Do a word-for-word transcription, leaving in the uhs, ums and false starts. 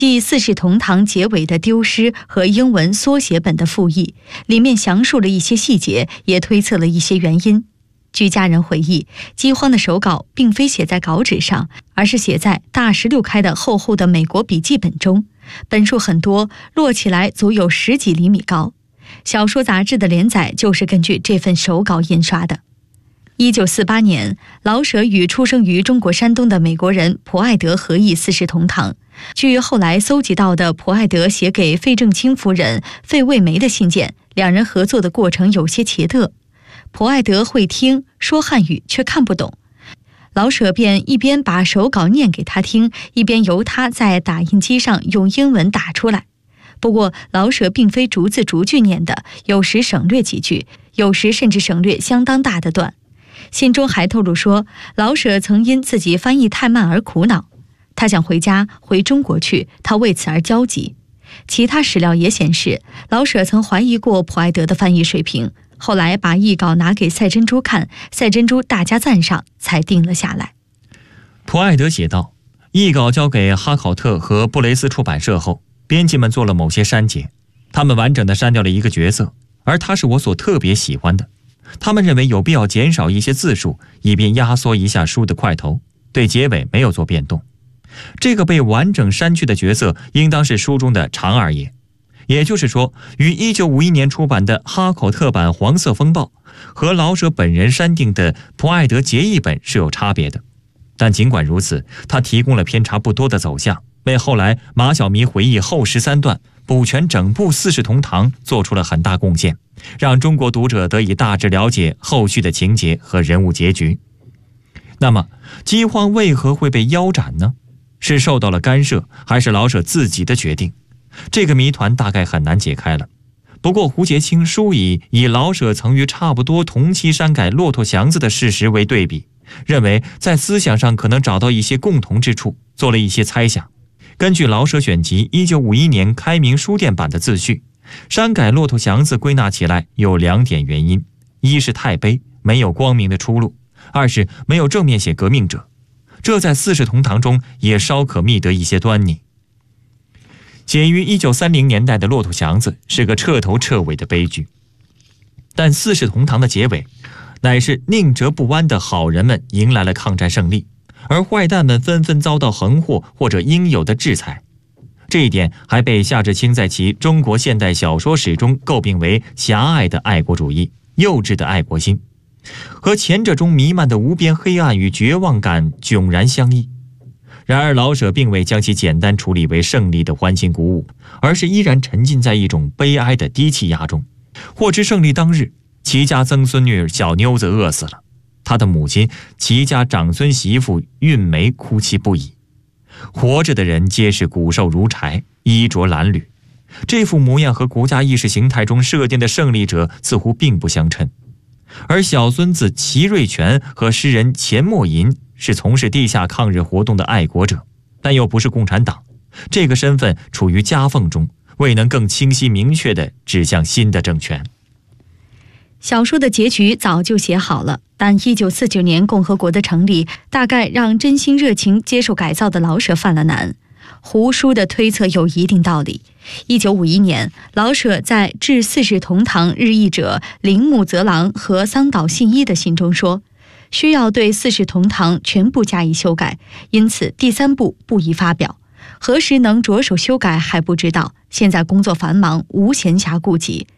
继《四世同堂》结尾的丢失和英文缩写本的复译，里面详述了一些细节，也推测了一些原因。据家人回忆，饥荒的手稿并非写在稿纸上，而是写在大十六开的厚厚的美国笔记本中，本数很多，摞起来足有十几厘米高。小说杂志的连载就是根据这份手稿印刷的。一九四八年，老舍与出生于中国山东的美国人普爱德合译《四世同堂》。据后来搜集到的普爱德写给费正清夫人费慰梅的信件，两人合作的过程有些奇特。普爱德会听说汉语，却看不懂，老舍便一边把手稿念给他听，一边由他在打印机上用英文打出来。不过老舍并非逐字逐句念的，有时省略几句，有时甚至省略相当大的段。信中还透露说，老舍曾因自己翻译太慢而苦恼，他想回家回中国去，他为此而焦急。其他史料也显示，老舍曾怀疑过普爱德的翻译水平，后来把译稿拿给赛珍珠看，赛珍珠大加赞赏，才定了下来。 普爱德写道，译稿交给哈考特和布雷斯出版社后，编辑们做了某些删节，他们完整地删掉了一个角色，而他是我所特别喜欢的。他们认为有必要减少一些字数，以便压缩一下书的块头，对结尾没有做变动。这个被完整删去的角色应当是书中的常二爷，也就是说，于一九五一年出版的哈口特版《黄色风暴》和老舍本人删定的普爱德结译本是有差别的。但尽管如此，他提供了偏差不多的走向，为后来马小迷回忆后十三段补全整部《四世同堂》做出了很大贡献，让中国读者得以大致了解后续的情节和人物结局。那么，饥荒为何会被腰斩呢？是受到了干涉，还是老舍自己的决定？这个谜团大概很难解开了。不过胡杰清书以以老舍曾于差不多同期删改《骆驼祥子》的事实为对比，认为在思想上可能找到一些共同之处，做了一些猜想。根据老舍选集一九五一年开明书店版的自序，删改《骆驼祥子》归纳起来有两点原因：一是太悲，没有光明的出路；二是没有正面写革命者。这在《四世同堂》中也稍可觅得一些端倪。写于一九三零年代的《骆驼祥子》是个彻头彻尾的悲剧，但《四世同堂》的结尾乃是宁折不弯的好人们迎来了抗战胜利，而坏蛋们纷纷遭到横祸或者应有的制裁。这一点还被夏志清在其《中国现代小说史》中诟病为狭隘的爱国主义、幼稚的爱国心，和前者中弥漫的无边黑暗与绝望感迥然相异。然而老舍并未将其简单处理为胜利的欢欣鼓舞，而是依然沉浸在一种悲哀的低气压中。获知胜利当日，齐家曾孙女小妞子饿死了，他的母亲齐家长孙媳妇韵梅哭泣不已。活着的人皆是骨瘦如柴，衣着褴褛，这副模样和国家意识形态中设定的胜利者似乎并不相称。而小孙子齐瑞全和诗人钱默吟是从事地下抗日活动的爱国者，但又不是共产党，这个身份处于夹缝中，未能更清晰明确地指向新的政权。 小说的结局早就写好了，但一九四九年共和国的成立大概让真心热情接受改造的老舍犯了难。胡舒的推测有一定道理。一九五一年，老舍在致四世同堂日译者铃木泽郎和桑岛信一的信中说，需要对四世同堂全部加以修改，因此第三部不宜发表。何时能着手修改还不知道，现在工作繁忙，无闲暇顾及。